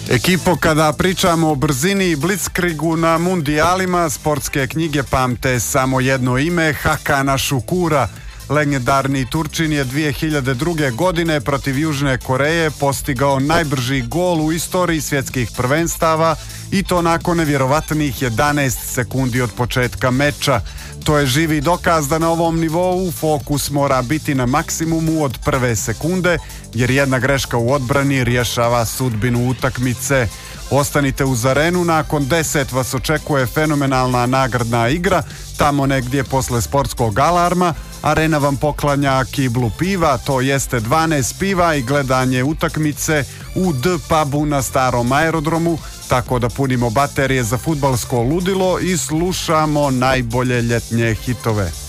Ekipo, kada pričamo o brzini i blitzkrigu na mundijalima, sportske knjige pamte samo jedno ime, Hakana Šukura. Legendarni Turčin je 2002. godine protiv Južne Koreje postigao najbrži gol u istoriji svjetskih prvenstava i to nakon nevjerovatnih 11 sekundi od početka meča. To je živi dokaz da na ovom nivou fokus mora biti na maksimumu od prve sekunde, jer jedna greška u odbrani rješava sudbinu utakmice. Ostanite uz arenu, nakon 10 vas očekuje fenomenalna nagradna igra, tamo negdje posle sportskog alarma. Arena vam poklanja kiblu piva, to jeste 12 piva i gledanje utakmice u D-pubu na starom aerodromu, tako da punimo baterije za fudbalsko ludilo i slušamo najbolje ljetnje hitove.